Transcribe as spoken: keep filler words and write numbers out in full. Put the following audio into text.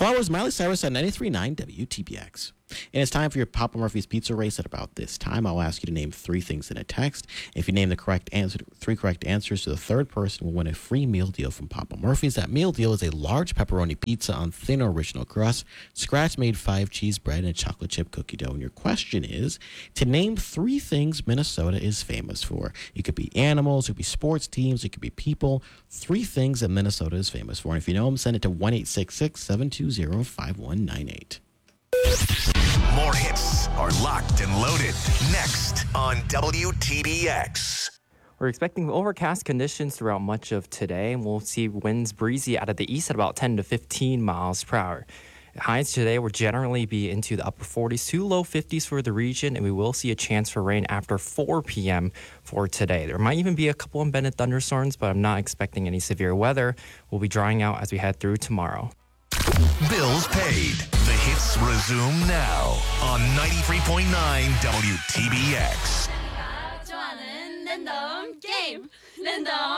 Four hours Miley Cyrus at ninety-three point nine W T B X. And it's time for your Papa Murphy's Pizza Race. At about this time, I'll ask you to name three things in a text. If you name the correct answer, three correct answers to the third person will win a free meal deal from Papa Murphy's. That meal deal is a large pepperoni pizza on thin original crust, scratch-made five cheese bread, and a chocolate chip cookie dough. And your question is to name three things Minnesota is famous for. It could be animals, it could be sports teams, it could be people. Three things that Minnesota is famous for. And if you know them, send it to one eight six six, seven two zero, five one nine eight. More hits are locked and loaded. Next on W T B X. We're expecting overcast conditions throughout much of today, and we'll see winds breezy out of the east at about ten to fifteen miles per hour. Highs today will generally be into the upper forties to low fifties for the region, and we will see a chance for rain after four p.m. for today. There might even be a couple embedded thunderstorms, but I'm not expecting any severe weather. We'll be drying out as we head through tomorrow. Bills paid. The hits resume now on ninety-three point nine W T B X. 좋아하는 랜덤 게임 랜덤